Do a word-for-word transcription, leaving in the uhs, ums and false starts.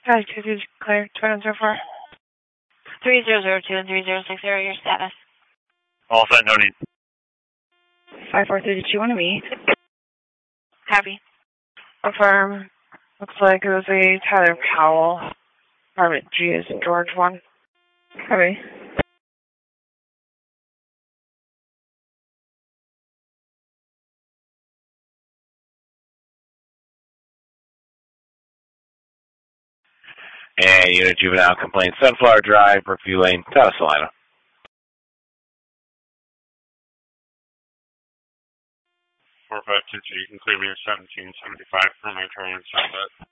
Hi, two two clear, twin zero four. three zero zero two and three zero six zero, your status. All set, no need. five four three two one to me. Happy. Affirm. Looks like it was a Tyler Powell. Apartment G is George one. Happy. And unit juvenile complaint, Sunflower Drive, Brookview Lane, South Salina. four five two two, you can clear me at seventeen seventy-five for my turn in Sunset.